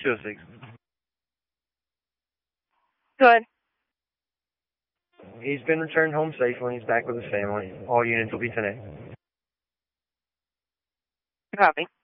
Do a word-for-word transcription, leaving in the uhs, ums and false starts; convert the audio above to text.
two oh six. Good. He's been returned home safely and he's back with his family. All units will be today. Copy.